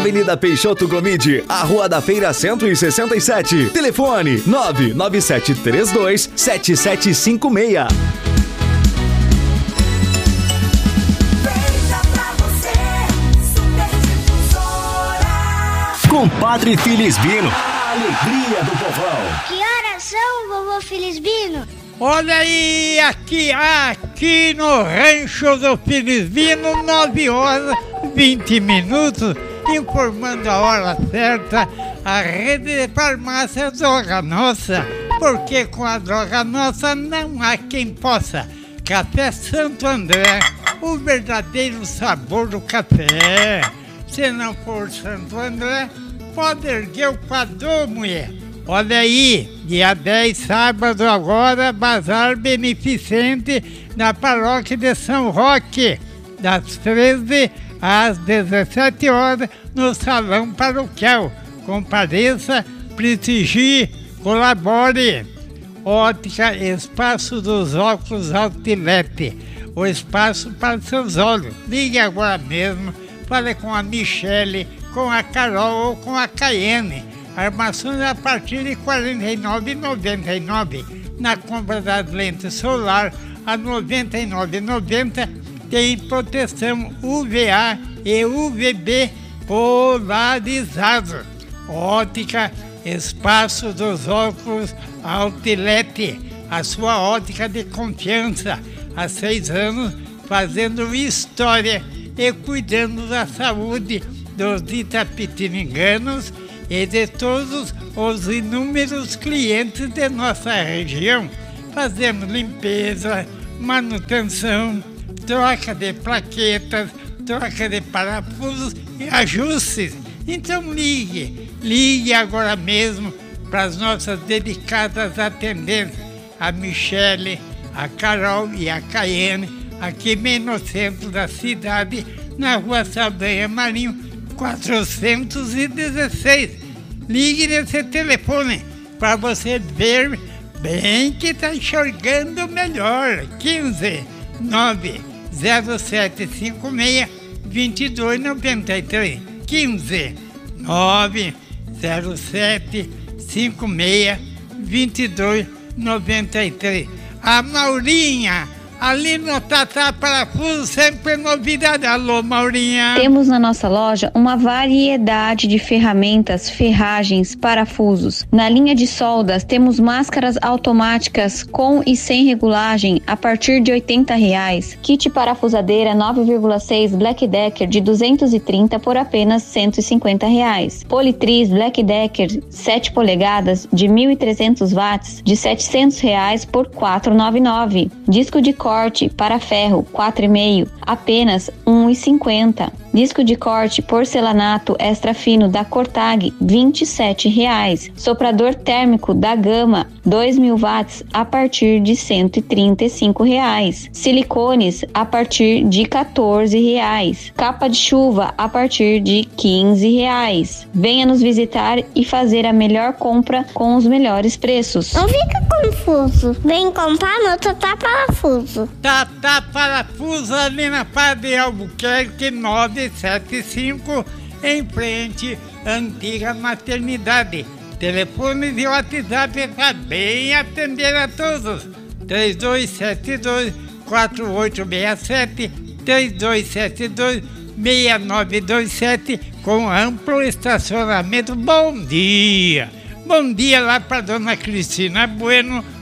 Avenida Peixoto Gomide, a Rua da Feira 167. Telefone 997327756. Compadre Felisbino, a alegria do povão. Que horas são, vovô Felisbino? Olha aí, aqui no Rancho do Felisbino, 9h20, informando a hora certa, a rede de farmácia Droga Nossa, porque com a Droga Nossa não há quem possa. Café Santo André, o verdadeiro sabor do café. Se não for Santo André, pode erguer o quadrô, mulher. Olha aí, dia 10, sábado agora, bazar beneficente na paróquia de São Roque, das 13 às 17 horas, no salão paroquial. Compareça, prestigie, colabore. Ótica Espaço dos Óculos Outlet, o espaço para seus olhos. Ligue agora mesmo, fale com a Michele, com a Carol ou com a Caiane. Armações a partir de R$ 49,99. Na compra das lentes solar, a R$ 99,90. Tem proteção UVA e UVB polarizado. Ótica Espaço dos Óculos Outlet, a sua ótica de confiança. Há 6 anos fazendo história e cuidando da saúde dos itapetininganos e de todos os inúmeros clientes de nossa região. Fazemos limpeza, manutenção, troca de plaquetas, troca de parafusos e ajustes. Então ligue agora mesmo para as nossas dedicadas atendentes, a Michele, a Carol e a Caiane, aqui bem no centro da cidade, na Rua Saldanha Marinho, 416. Ligue nesse telefone para você ver bem que está enxergando melhor. 15 90756 2293. 15 90756 2293. A Maurinha, ali no Tatá Parafuso, sempre novidade. Alô, Maurinha. Temos na nossa loja uma variedade de ferramentas, ferragens, parafusos. Na linha de soldas, temos máscaras automáticas com e sem regulagem a partir de R$ 80. Kit parafusadeira 9,6 Black Decker de 230 por apenas R$ 150. Politriz Black Decker 7 polegadas de 1.300 watts de R$ 700 por R$ 499. Disco de corte para ferro 4,5, apenas R$ 1,50. Disco de corte porcelanato extra fino da Cortag, R$ 27. Soprador térmico da Gama, 2.000 watts, a partir de R$ 135. Silicones, a partir de R$ 14. Capa de chuva, a partir de R$ 15. Venha nos visitar e fazer a melhor compra com os melhores preços. Não fica confuso. Vem comprar no Tatá Parafuso. Tatá Parafuso, ali na Padre Albuquerque 975, em frente à antiga maternidade. Telefones e WhatsApp está bem atender a todos. 3272-4867, 3272-6927, com amplo estacionamento. Bom dia! Bom dia lá para dona Cristina Bueno,